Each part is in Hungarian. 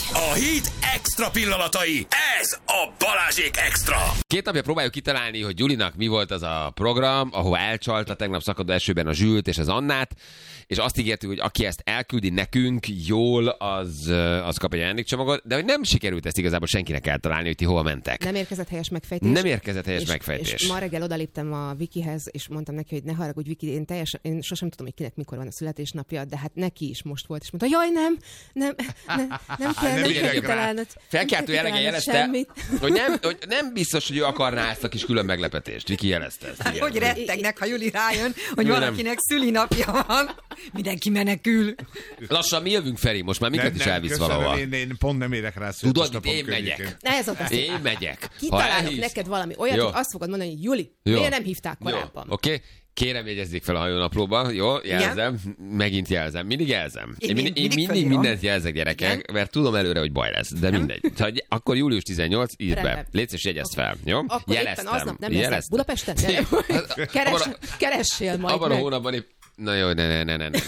A hit extra pillanatai. Ez a Balázsék Extra. 2 napja próbáljuk kitalálni, hogy Gyulinak mi volt az a program, ahova elcsalta tegnap szakadó esőben a Zsült és az Annát, és azt ígértük, hogy aki ezt elküldi nekünk jól, az kap egy ajándékcsomagot, de hogy nem sikerült ezt igazából senkinek eltalálni, hogy ti hova mentek. Nem érkezett helyes megfejtés. Nem érkezett helyes megfejtés. És ma reggel odaléptem a Vikihez, és mondtam neki, hogy ne haragudj, Viki, én sosem tudom, hogy kinek mikor van a születésnapja, de hát neki is most volt, és mondta, jaj, nem kell kitalálnod. Felkeltő jelleggel jelezte, hogy nem biztos, hogy ő akarná ezt a kis külön meglepetést. Viki jelezte ezt. Hát, hogy rettegnek, ha Juli rájön, hogy valakinek szülinapja van. Mindenki menekül. Lassan mi jövünk, Feri, most már minket is elvisz valahova. Én pont nem érek rá Tudod, én megyek. Én megyek. Kitalálok neked valami olyat, hogy azt fogod mondani, hogy Juli, miért nem hívták korábban? Oké. Kérem, jegyezzék fel a hajónaplóba. Jó, jelzem. Megint jelzem. Mindig jelzem. Én mindig mindent jelzek, gyerekek, igen? Mert tudom előre, hogy baj lesz. De mindegy. Akkor július 18, írd be. Légy szíves, jegyezd fel. Jó? Akkor jeleztem. Éppen aznap nem leszek Budapesten? Keressél majd abban meg. A hónapban Na jó, ne.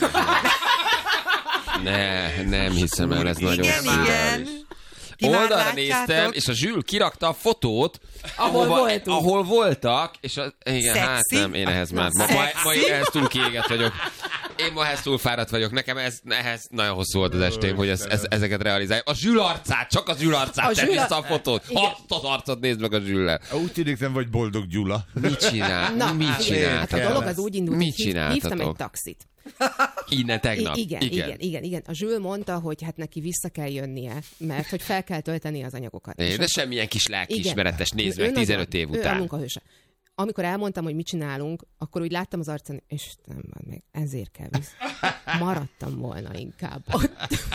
Nem hiszem el, ez nagyon szíves. Oldalra néztem, és a Zsül kirakta a fotót, ahol voltak, és igen, Szexi? hát nem, én ehhez már, ma ehhez túl kiégett vagyok. Én ma ehhez túl fáradt vagyok. Nekem ehhez nagyon hosszú volt az estém, hogy ezeket realizáljuk. A Zsül arcát, csak a Zsül arcát tett vissza a fotót. Azt az arcot nézd meg a Zsüllel. Úgy tűnik, nem vagy boldog Gyula. Mit csináltatok? Hát a dolog az úgy indult, hogy hívtam egy taxit. Innen tegnap. Igen. A Zsül mondta, hogy hát neki vissza kell jönnie, mert hogy fel kell tölteni az anyagokat. De semmilyen kis lelkiismeretes, nézd meg 15 év után. Ő a munkahőse. Amikor elmondtam, hogy mit csinálunk, akkor úgy láttam az arcán, és nem, meg ezért kell vissza. Maradtam volna inkább ott.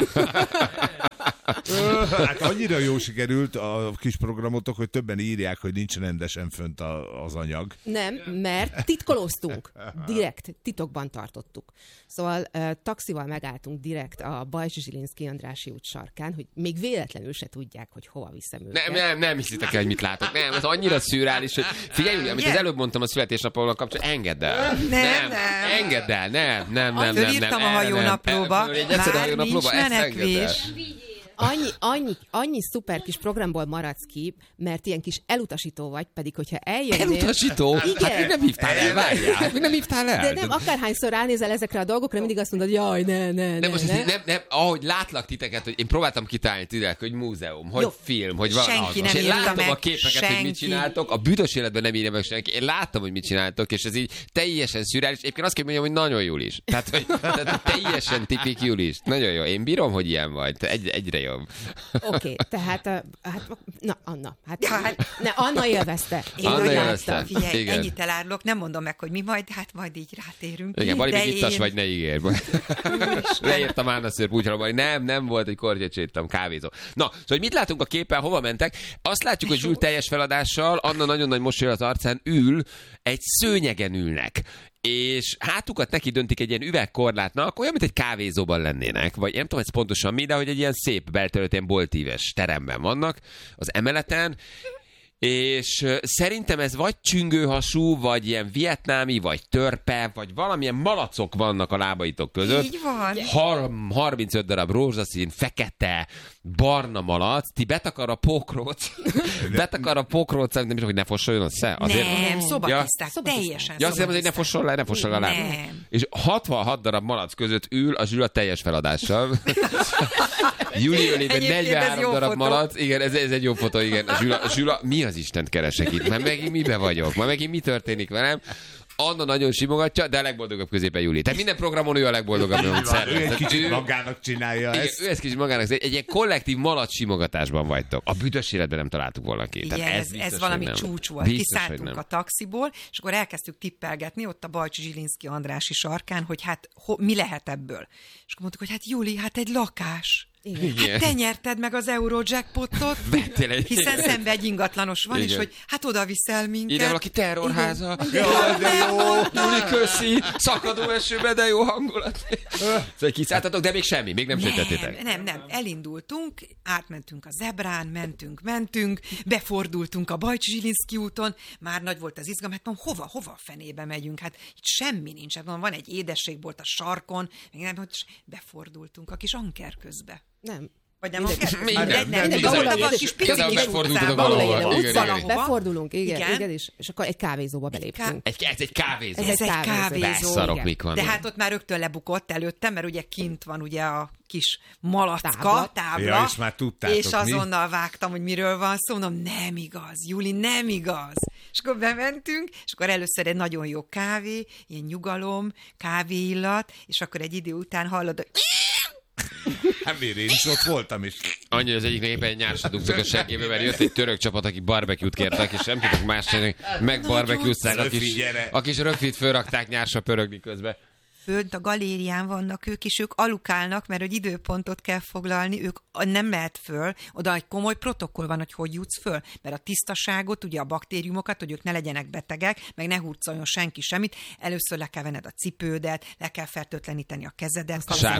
Hát annyira jó sikerült a kis programotok, hogy többen írják, hogy nincs rendesen fönt az anyag. Nem, mert titkolóztunk. Direkt, titokban tartottuk. Szóval taxival megálltunk direkt a Bajcsy Zsilinszky Andrássy út sarkán, hogy még véletlenül se tudják, hogy hova viszem őket. Nem hiszitek el, hogy mit látok. Nem, ez annyira szürreális, hogy figyelj, amit az előbb mondtam a születésnapommal kapcsolatban, engedd el. Engedd el, nem. Fölírtam a hajónaplóba, már nincs menekvés. Annyi szuper kis programból maradsz ki, mert ilyen kis elutasító vagy, pedig hogyha eljönnél... Elutasító? Igen. Hát még nem hívtál el, várjál. Még nem hívtál el. De nem, akárhányszor ránézel ezekre a dolgokra, mindig azt mondod, jaj, ne. Nem, ahogy látlak titeket, hogy én próbáltam kitálni titeket, hogy múzeum, hogy film, hogy valami. Senki nem és én írta látom meg, a képeket, hogy mit csináltok, a büdös életben nem írja meg senki. Én láttam, hogy mit csináltok, és ez így teljesen szürreális. Egyébként azt kell mondjam, hogy nagyon jól is. Tehát teljesen tipik Julis. Nagyon jó. Én bírom, hogy ilyen vagy. Egyre jobb. Oké, tehát, Anna. Anna élvezte. Figyelj, ennyit elárulok, nem mondom meg, hogy mi majd így rátérünk. Igen, Bari, még ittas vagy, ne ígérj. Leírtam Anna szőr búcsra, Bari, nem volt, egy kortyát séttam, kávézó. Na, szóval hogy mit látunk a képen, hova mentek? Azt látjuk, hogy Zsül teljes feladással, Anna nagyon nagy mosolyal az arcán ül, egy szőnyegen ülnek. És hátukat neki döntik egy ilyen üvegkorlátnak, olyan, mint egy kávézóban lennének, vagy nem tudom, ez pontosan mi, de hogy egy ilyen szép belterületen boltíves teremben vannak az emeleten, és szerintem ez vagy csüngőhasú, vagy ilyen vietnámi, vagy törpe, vagy valamilyen malacok vannak a lábaitok között. Így van. 35 darab rózsaszín, fekete, barna malac, ti betakar a pókróc, nem is, hogy ne fossoljon össze. Nem, szobatiszták, teljesen ja, azt hiszem, hogy ne fosson le a láb. És 66 darab malac között ül a Zsül a teljes feladással. Júli ölében 43 darab malac. Igen, ez egy jó fotó, igen. A Zsül, mi az Istent keresek itt? Már megint mibe vagyok? Már megint mi történik velem? Anna nagyon simogatja, de a legboldogabb középen Júli. Tehát minden programon ő a legboldogabb, amit szervez. Ő egy kicsit magának csinálja ezt. Igen, ő egy kicsit magának. Egy ilyen kollektív malac simogatásban vagytok. A büdös életben nem találtuk volna ki. Igen, ez valami csúcs volt. Kiszálltunk a taxiból, és akkor elkezdtük tippelgetni ott a Bajcsy Zsilinszky Andrássy sarkán, hogy hát mi lehet ebből. És akkor mondtuk, hogy hát Júli, hát egy lakás. Igen. Hát te nyerted meg az Eurojackpotot, hiszen szembe egy ingatlanos van, igen. És hogy hát oda viszel minket. Ide valaki terrorháza. Jaj, de jó, Júli, köszi, szakadó esőbe, de jó hangulat. Szóval kiszálltatok, de még semmi, még nem sejtettétek. Nem, elindultunk, átmentünk a Zebrán, mentünk, befordultunk a Bajcsy Zsilinszky úton, már nagy volt az izgalom, hát mondom, hova a fenébe megyünk, hát itt semmi nincs, van egy édességbolt a sarkon, még nem, hogy befordultunk a kis Anker közbe. Nem. Vagy nem a kettő? Igazából megfordultunk valahol. Befordulunk, igen, és akkor egy kávézóba beléptünk. Egy kávézó. Ez egy kávézó. Beszarok, mik van. De hát ott már rögtön lebukott előttem, mert ugye kint van ugye a kis malacka, tábla. Ja, és már tudtátok, és azonnal vágtam, hogy miről van szó. Mondom, nem igaz, Juli, nem igaz. És akkor bementünk, és akkor először egy nagyon jó kávé, ilyen nyugalom, kávéillat, és akkor egy idő után hallod, hogy Hát miért én is ott voltam is. Annyi, az egyik éppen egy nyársat dugtak a seggébe, mert jött egy török csapat, akik barbecue-t kértek, és nem tudok más csinálni, meg barbecue-zták, a kis rögfit fölrakták nyársra pörögni közben. Fönt a galérián vannak ők alukálnak, mert hogy időpontot kell foglalni, ők nem mehet föl, oda egy komoly protokoll van, hogy jutsz föl, mert a tisztaságot, ugye a baktériumokat, hogy ők ne legyenek betegek, meg ne hurcoljon senki semmit, először le kell venned a cipődet, le kell fertőtleníteni a kezedet.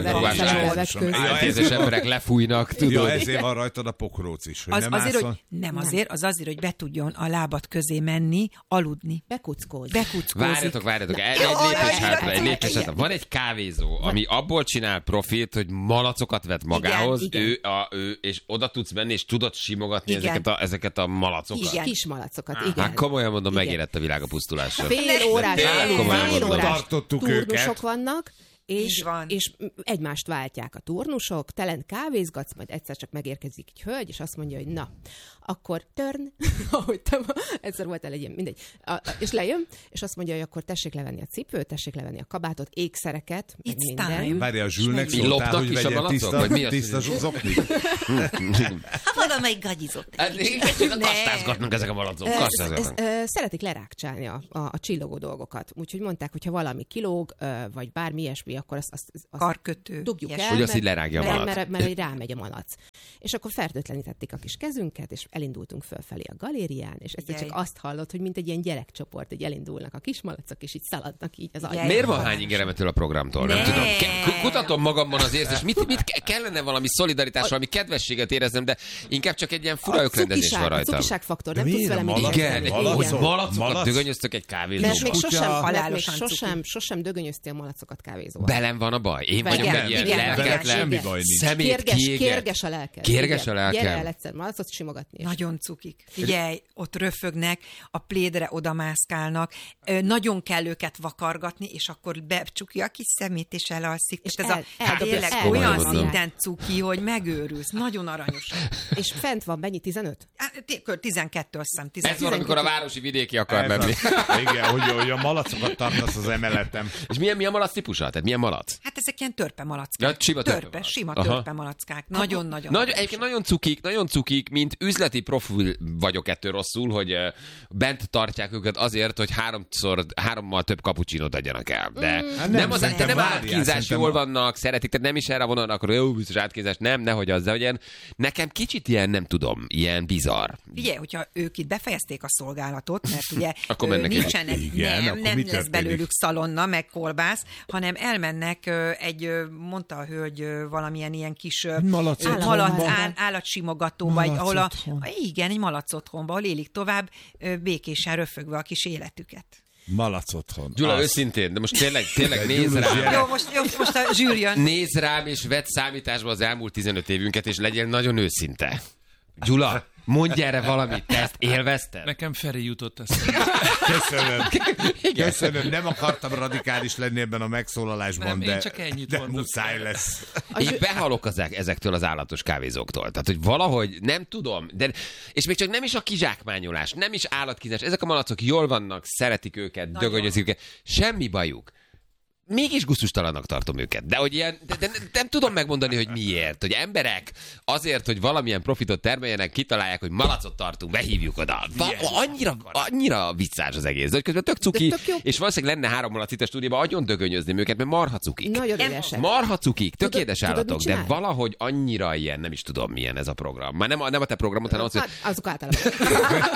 Tízes emberek lefújnak, tudod. Ja, ezért van rajtad a pokróc is, hogy azért, hogy be tudjon a lábad közé menni, aludni. Bekuckózik. Várjatok, egy lépés hátra. Van egy kávézó, ami abból csinál profit, hogy malacokat vet magához, igen. Ő, és oda tudsz menni, és tudod simogatni ezeket a malacokat. Igen. Kis malacokat, igen. Hát komolyan mondom, megérett a világ a pusztulásra. Fél órás turnusok vannak, és egymást váltják a turnusok, telen kávézgatsz, majd egyszer csak megérkezik egy hölgy, és azt mondja, hogy na, akkor turn, ahogy te egyszer voltál egy ilyen, mindegy, és lejön, és azt mondja, hogy akkor tessék levenni a cipőt, tessék levenni a kabátot, ékszereket, meg minden. Várja, a Zsülnek szóltál, hogy vegye tiszta zoknit? Valamelyik gagyizott. Kastázgatnak ezek a malacok. Szeretik lerákcsálni a csillogó dolgokat. Úgyhogy mondták, hogyha valami kilóg, vagy bármi ilyesmi, akkor azt karkötő. Dugjuk el, hogy azt így lerágja a malac. mert rámegy a malac. És akkor fertőtlenítették a kis kezünket, és elindultunk fölfelé a galérián, és egyszer csak azt hallott, hogy mint egy ilyen gyerekcsoport, hogy elindulnak a kis malacok, és így szaladnak így az agyban. Miért van hány ingerem ettől a programtól? Nem tudom. Kutatom magamban az érzést, mit kellene valami szolidaritás, valami kedvességet érezzem, de inkább csak egy ilyen fura ökrendezés van rajta. A cukiságfaktor, nem tudsz vele mit igen, hogy malacokat dögönyöztök egy kávézóba. Még sosem dögönyöztél malacokat kávézóba. Belem van a baj. Én vagyok egy ilyen lelketlen, semmi baj nincs. szemét kiégett. Kérges a lelkem. Kérges a lelkem. Gyere el egyszer malacot simogatni. Nagyon cukik. Figyelj, ott röfögnek, a plédre odamászkálnak, nagyon kell őket vakargatni, és akkor becsukja a kis szemét, és elalszik. És ez tényleg olyan szinten cuki, hogy megőrülsz. Nagyon aranyos. És fent van, mennyi? 15? 12, azt hiszem. Ez van, amikor a városi vidéki akar menni. Igen, hogy a malacokat tartasz az emeletem. És milyen malac típusa? Tehát milyen malac? Hát ezek ilyen törpemalackák. Ja, sima törpemalackák. Nagyon-nagyon. Egyébként nagyon cukik, mint üzleti profil vagyok ettől rosszul, hogy bent tartják őket azért, hogy hárommal több kapucsinót adjanak el. De nem átkínzás, jól vannak, szeretik, tehát nem is erre vonalnak, akkor jó, biztos átkínzás, nem, nehogy az, de hogy nekem kicsit ilyen, nem tudom, ilyen bizarr. Figyelj, hogyha ők itt befejezték a szolgálatot, mert ugye nincsenek, nem lesz belőlük szalonna, meg kolbász, hanem elmennek mondta a hölgy valamilyen ilyen kis állatsimogatóba, ahol egy malac otthonba, ahol élik tovább békésen röfögve a kis életüket. Malac otthon. Gyula, őszintén, de most tényleg nézz rám. Jó, most a zsűr jön. Nézz rám, és vedd számításba az elmúlt 15 évünket, és legyél nagyon őszinte. Gyula, mondj erre valamit, te ezt élvezted? Nekem Feri jutott eszembe. Köszönöm. Nem akartam radikális lenni ebben a megszólalásban, nem, csak ennyit mondok. Muszáj lesz. Én behalok ezektől az állatos kávézóktól. Tehát, hogy valahogy nem tudom, és még csak nem is a kizsákmányolás, nem is állatkínzás. Ezek a malacok jól vannak, szeretik őket, dögönyözik őket. Semmi bajuk. Mégis gusztustalannak tartom őket. De hogy ilyen, de nem tudom megmondani, hogy miért. Hogy emberek azért, hogy valamilyen profitot termeljenek, kitalálják, hogy malacot tartunk, behívjuk oda. Annyira viccás az egész. De közben tök cuki, és valószínűleg lenne 3 malac itt a stúdióban, agyon dögönyözni őket, mert marha cukik. Nagyon ügyesek. Marha cukik, tök édes állatok, de valahogy annyira ilyen, nem is tudom milyen ez a program. Már nem a te programod, hanem az, hogy... Azok általában.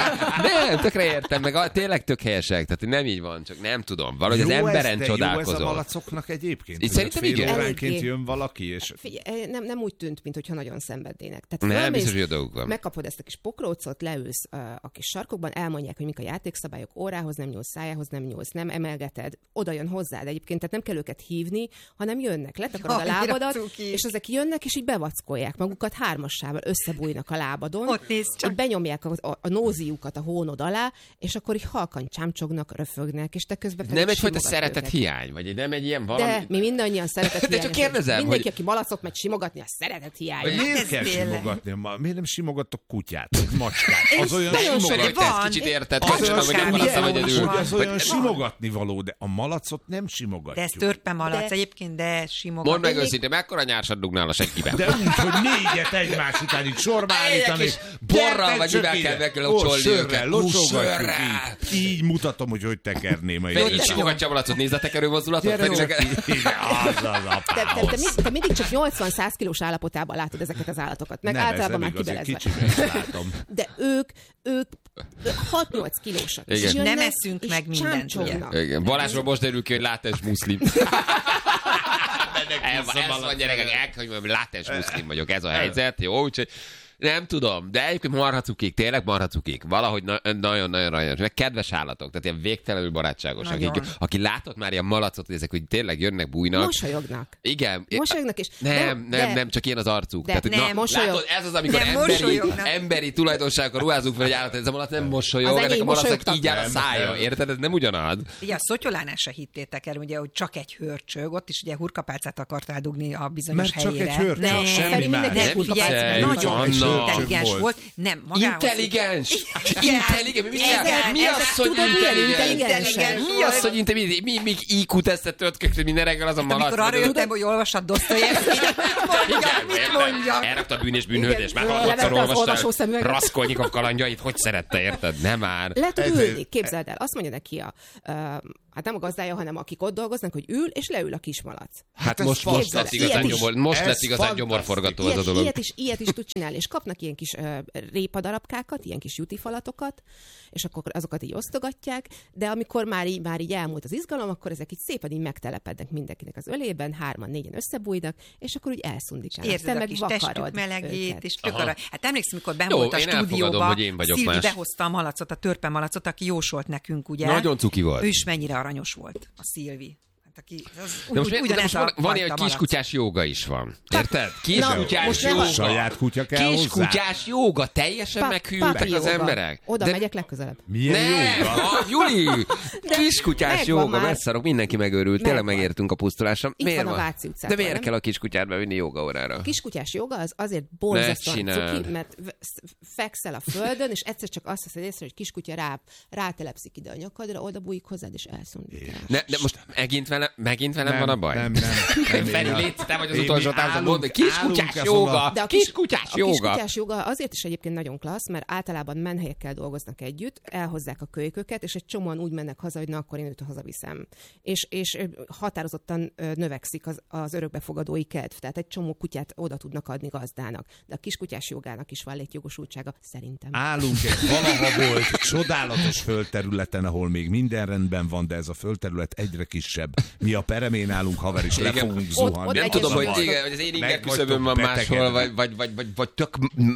Nem, tökre értem, meg tényleg tök helyesek. Tehát nem így van, csak nem tudom. Valahogy az emberen csodálkozol. malacoknak egyébként? Szerintem fél igen. óránként jön valaki, és... Figyelj, nem úgy tűnt, mintha nagyon szenvednének. Tehát Nem, fölmész, biztos, hogy a dolguk van. megkapod ezt a kis pokrócot, leülsz a kis sarkokban, elmondják, hogy mik a játékszabályok, órához nem nyúlsz, szájához nem nyúlsz, nem emelgeted, oda jön hozzád egyébként, tehát nem kell őket hívni, hanem jönnek, letakarod a lábadat, és ezek jönnek, és így bevackolják magukat hármassával, összebújnak a lábadon, így benyomják a nóziukat a hónod alá, és akkor így halkan csámcsognak, röfögnek, és te közben nem egyfajta szeretet hiány, vagy nem egy ilyen valami... De mi mindannyian szeretet hiány. De csak kérdezem, mindenki, hogy... aki malacot megy simogatni, a szeretet hiány. Miért kell simogatni? Miért nem simogattok kutyát, vagy macskát? Az olyan Simogatni. Ezt kicsit érted, köszönöm, hogy nem maradtam egyedül. Az olyan simogatni való, de a malacot nem De simogatjuk. ez törpemalac egyébként, de simogatni. Mondd meg őszintén, mekkora nyársad dugnál a seggibe? De úgy, hogy 4-et egymás után így sorba állítani. Borral vagy mivel kell megkülocsolni őket. Sörrel, locsolgatjuk így. Így mutatom, hogy tekerném. Így simogatja a malacot, nézd a tekerő mozdulatot. Te mindig csak 80-100 kilós állapotában látod ezeket az állatokat, meg általában már kibelezve. De ők 6-8 kilósak. Nem eszünk meg mindent. Igen. Balázsról most derül ki, hogy látens muszlim. Ez van, gyerekek, hogy látens muszlim vagyok, ez a helyzet, jó, úgyhogy nem tudom, de egyébként marhacukik, tényleg marhacukik. Valahogy nagyon-nagyon aranyos. Meg kedves állatok, tehát ilyen végtelenül barátságos. Aki látott már ilyen malacot, hogy ezek, hogy tényleg jönnek, bújnak. Mosolyognak. Igen. Mosolyognak is. Nem, csak ilyen az arcuk. De tehát, nem, mosolyog. Látod, ez az, amikor emberi tulajdonságokkal ruházunk fel egy állat, ez a malac nem mosolyog, ennek a malacnak így áll a szája, érted? Ez nem ugyanaz. Ugye a Szotyolánál se hittétek el, ugye, hogy csak egy hörcsög, ott is ugye hurkapálcát akartál dugni a bizonyos helyére. Mert csak egy hörcsög, semmi más. Intelligens volt. Nem, magához. Intelligens? Mi az, hogy intelligens? Mi az, hogy intelligens? Mi IQ-tesztet töltkökt minden reggel az a malac? Amikor arra jöttem, hogy olvassad Dosztojevszkit, mit mondjak? Elrakta a Bűn és bűnhődés, már harmadszor olvastad Raskolnyikov kalandjait, hogy szerette, érted? Nem már. Lehet ülni, képzeld el. Azt mondja neki hát nem a gazdája, hanem akik ott dolgoznak, hogy ül, és leül a kismalac. Hát most lett igazán gyomorforgató az a dolog. Ilyet is tud csinálni, és kapnak ilyen kis répadarabkákat, ilyen kis jutifalatokat, és akkor azokat így osztogatják, de amikor már így elmúlt az izgalom, akkor ezek így szépen így megtelepednek mindenkinek az ölében, 3-4-en összebújnak, és akkor úgy elszundikálnak. Érzed a kis testük melegét, és tök arra. Hát emlékszem, mikor benn volt a stúdióba, Szilvi behozta a malacot, a törpemalacot, aki jósolt nekünk, ugye? Nagyon cuki volt. Ő is mennyire aranyos volt, a Szilvi. De most van ilyen kiskutyás jóga is van. Érted? Kiskutyás jóga. Saját kutya kell hozzá. Kiskutyás jóga. Teljesen meghűltek az emberek. Oda megyek legközelebb. Milyen jóga? Juli! Kiskutyás jóga. Messzarok, mindenki megőrült. Tényleg megértünk a pusztulásra. Itt van a Váci utcán. De miért kell a kiskutyát bevinni jógaórára? A kiskutyás jóga az azért borzasztóan cuki, mert fekszel a földön, és egyszer csak azt veszed észre, hogy kiskutya rátelepszik ide a nyakadra, oda bújik hozzád, és elszundikál. De most megint velem van a baj? Nem. Feri, légy, te vagy az utolsó társam, mondd, hogy kiskutyás jóga. De a kiskutyás jóga azért is egyébként nagyon klassz, mert általában menhelyekkel dolgoznak együtt, elhozzák a kölyköket, és egy csomóan úgy mennek haza, hogy na, akkor én őt hazaviszem. És határozottan növekszik az örökbefogadói kedv. Tehát egy csomó kutyát oda tudnak adni gazdának. De a kiskutyás jogának is van létjogosultsága, szerintem. Állunk egy valaha volt csodálatos földterületen, ahol még minden rendben van, de ez a földterület egyre kisebb. Mi a peremén állunk, haver, és le fogunk zuhanni. Nem tudom, hogy az én inger küszöbön van máshol, vagy tök,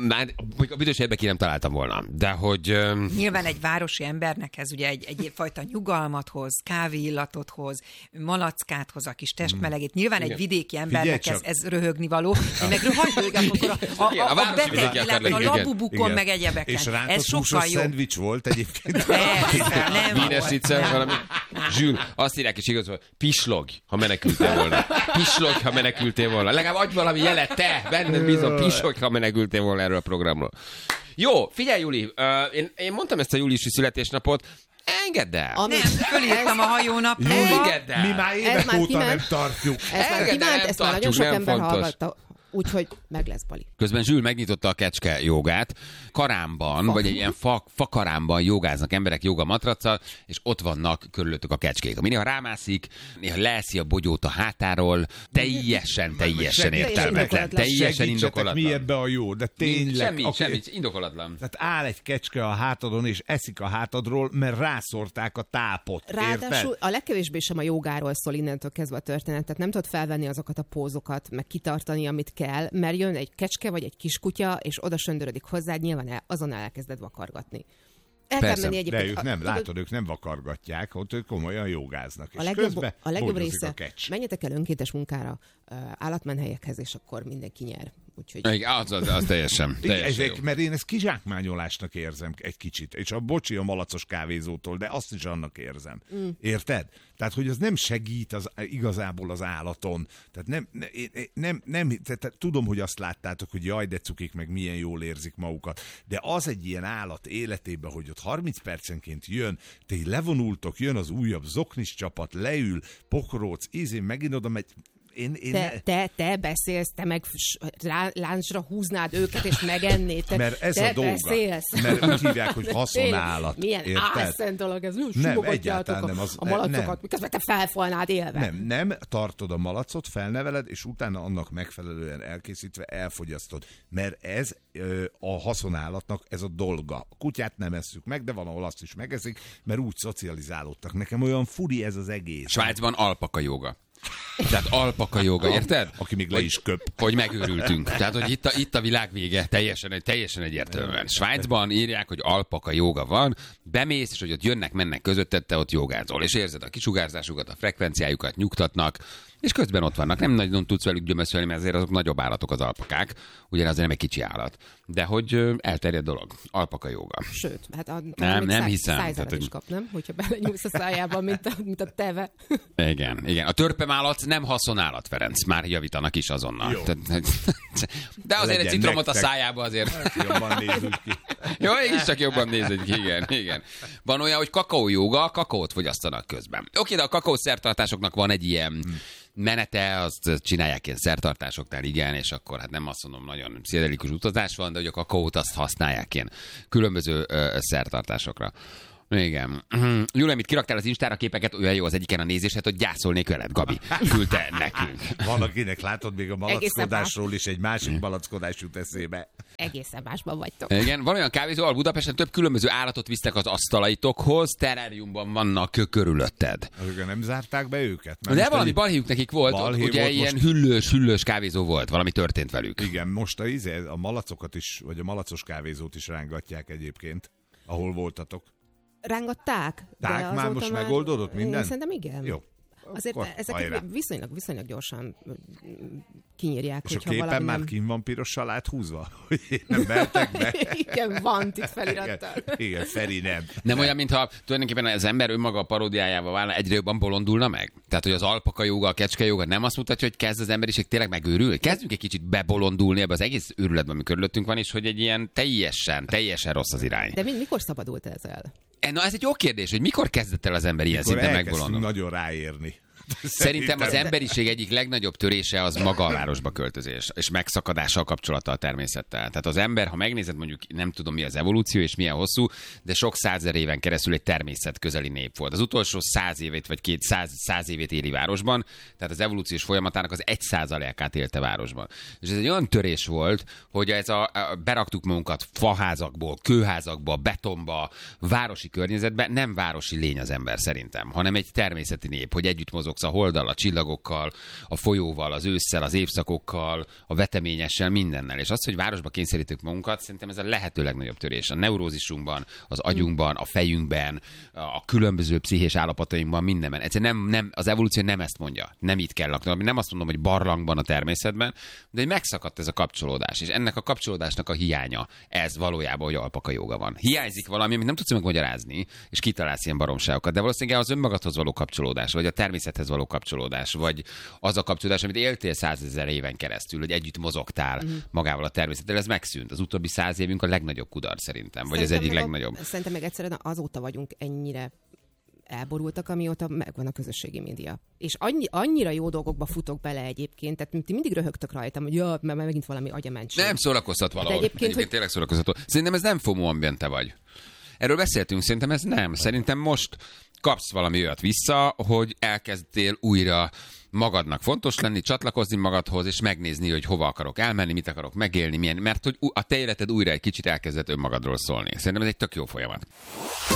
a büdös helyben ki nem találtam volna. De hogy... Nyilván egy városi embernek ez ugye egyfajta nyugalmat hoz, kávéillatot hoz, malackát hoz, a kis testmelegét. Nyilván egy vidéki embernek ez röhögni való, meg röhögni, akkor a beteg világban, a labubukon, meg egyebeken. És rántott húsos szendvics volt egyébként. Nem Vínes vicces valami. Zsül, azt írják is igaz, hogy pislog, ha menekültél volna. Pislog, ha menekültél volna. Legalább adj valami jelet, te! Benned bízom, pislog, ha menekültél volna erről a programról. Jó, figyelj, Juli, én mondtam ezt a júliusi születésnapot, engedd el. Nem, fölírtam a hajónapra. Engedd el. Mi már évek óta nem tartjuk. Ezt már nagyon sok ember hallgatta. Úgyhogy meg lesz, Bali. Közben Zsül megnyitotta a kecske jogát. Karámban, vagy egy ilyen fakarámban jogáznak emberek jogamatraccal, és ott vannak körülöttük a kecskék. Ami néha rámászik, néha leeszi a bogyót a hátáról. Teljesen értelmetlen. Teljesen indokolatlan. Mi ebbe a jó, de tényleg. Semmi, indokolatlan. Tehát áll egy kecske a hátadon, és eszik a hátadról, mert rászórták a tápot. Ráadásul érted? a legkevésbé sem a jogáról szól innentől kezdve a történet. Tehát nem tudod felvenni azokat a pózokat, meg kitartani, amit kell, mert jön egy kecske vagy egy kiskutya, és oda söndörödik hozzád, nyilván azonnal elkezded vakargatni. El kell menni egyébként. De ők nem, látod, ők nem vakargatják, ott ők komolyan jogáznak. A legjobb része, menjetek el önkéntes munkára állatmenhelyekhez, és akkor mindenki nyer. Úgyhogy... Az teljesen jó. Mert én ezt kizsákmányolásnak érzem egy kicsit. És a malacos kávézótól, de azt is annak érzem. Érted? Tehát, hogy az nem segít igazából az állaton. Tehát tehát tudom, hogy azt láttátok, hogy jaj, de cukik meg milyen jól érzik magukat. De az egy ilyen állat életében, hogy ott 30 percenként jön, te levonultok, jön az újabb zoknis csapat, leül, pokróc, megint oda megy. Te beszélsz, te meg láncsra húznád őket, és megennéd. Mert ez a dolga. Beszélsz. Mert úgy hívják, hogy haszonállat. Milyen álszent dolog ez. Nem, egyáltalán nem. A malacokat, miközben te felfalnád élve. Nem, tartod a malacot, felneveled, és utána annak megfelelően elkészítve elfogyasztod. Mert ez a haszonállatnak ez a dolga. A kutyát nem esszük meg, de van, ahol azt is megeszik, mert úgy szocializálódtak. Nekem olyan furi ez az egész. Svájcban alpaka jóga. Tehát alpaka jóga, érted? Aki még le is köp. Hogy megőrültünk. Tehát, hogy itt a világ vége teljesen egyértelműen. Svájcban írják, hogy alpaka jóga van, bemész, és hogy ott mennek közötted, te ott jogázol. És érzed a kisugárzásukat, a frekvenciájukat, nyugtatnak, és közben ott vannak. Nem nagyon tudsz velük gyömöszölni, mert azért azok nagyobb állatok az alpakák. Ugyanaz azért nem egy kicsi állat. De hogy elterjedt dolog. Alpaka jóga. Sőt, hát nem hiszem. Szájzárat is kap, nem? Hogyha belenyúlsz a szájában, mint a teve. Igen. A törpemállat nem haszonállat, Ferenc. Már javítanak is azonnal. De azért egy citromot a szájába azért. Jobban nézzük ki. Jó, is csak jobban nézzük ki. Igen. Van olyan, hogy kakaójóga, kakaót fogyasztanak közben. Oké, de a kakaó szertartásoknak van egy ilyen menete, azt csinálják ilyen szertartásoknál, igen, és akkor hát nem azt mondom, nagyon pszichedelikus utazás van, de hogy a kakaót azt használják ilyen különböző szertartásokra. Igen. Jól, amit kiraktál az Instára képeket, olyan jó az egyiken a nézésed, hogy gyászolnék veled, Gabi. Küldte nekünk. Van, akinek látod még a malackodásról is egy másik malackodás jut eszébe. Egészen másban vagytok. Igen, van olyan kávézó, ahol Budapesten több különböző állatot visztek az asztalaitokhoz, teráriumban vannak körülötted. Azok nem zárták be őket? De valami balhéjuk nekik volt, ugye volt ilyen hüllős kávézó volt, valami történt velük. Igen, most a malacokat is, vagy a malacos kávézót is rángatják egyébként, ahol voltatok. Rángatták? Már most megoldódott minden? Szerintem igen. Jó. Azért ezeket viszonylag gyorsan kinyírják. És a képen már kim van pirossal áthúzva? Hogy nem mertek be? Igen, van itt felirattal. Igen, Feri nem. Nem olyan, mintha tulajdonképpen az ember önmaga a paródiájával válna, egyre jobban bolondulna meg? Tehát, hogy az alpaka jóga, a kecske jóga nem azt mutatja, hogy kezd az emberiség tényleg megőrül? Kezdjünk egy kicsit bebolondulni ebbe az egész őrületben, ami körülöttünk van, és hogy egy ilyen teljesen rossz az irány. De mikor szabadult ez el? Na, ez egy jó kérdés, hogy mikor kezdett el az ember ilyen szinten megbolondulni? Nagyon ráérni. Szerintem az emberiség egyik legnagyobb törése az maga a városba költözés, és megszakadása a kapcsolata a természettel. Tehát az ember, ha megnézed, mondjuk nem tudom mi az evolúció és milyen hosszú, de sok százezer éven keresztül egy természetközeli nép volt. Az utolsó 100 évét vagy 200 évét éli városban, tehát az evolúciós folyamatának az 1%-át élte városban. És ez egy olyan törés volt, hogy beraktuk magunkat faházakból, kőházakba, betonba, városi környezetbe, nem városi lény az ember szerintem, hanem egy természeti nép, hogy együtt mozogsz a holddal, a csillagokkal, a folyóval, az ősszel, az évszakokkal, a veteményessel, mindennel. És az, hogy városba kényszerítünk magunkat, szerintem ez a lehető legnagyobb törés. A neurózisunkban, az agyunkban, a fejünkben, a különböző pszichés állapotainkban, mindenben. Egyszerűen nem, az evolúció nem ezt mondja. Nem itt kell lakni. Nem azt mondom, hogy barlangban, a természetben, de hogy megszakadt ez a kapcsolódás. És ennek a kapcsolódásnak a hiánya, ez valójában, hogy alpaka jóga van. Hiányzik valami, amit nem tudsz megmagyarázni, és kitalálsz ilyen baromságokat, de valószínűleg az önmagadhoz való kapcsolódás, vagy a természethez való kapcsolódás, vagy az a kapcsolódás, amit éltél 100 000 éven keresztül, hogy együtt mozogtál magával a természettel, ez megszűnt. Az utóbbi 100 évünk a legnagyobb kudarc szerintem, vagy az egyik legnagyobb. Szerintem meg egyszerűen azóta vagyunk ennyire elborultak, amióta megvan a közösségi média. És annyira jó dolgokba futok bele egyébként, tehát ti mindig röhögtök rajtam, hogy mert megint valami agyamentség. Nem szórakoztat valahol. Egyébként hogy... tényleg szórakoztató. Szerintem ez nem FOMO, amiben te vagy. Erről beszéltünk, szerintem ez nem. Szerintem most kapsz valami olyat vissza, hogy elkezdtél újra magadnak fontos lenni, csatlakozni magadhoz, és megnézni, hogy hova akarok elmenni, mit akarok megélni, milyen, mert hogy a te életed újra egy kicsit elkezdett önmagadról szólni. Szerintem ez egy tök jó folyamat.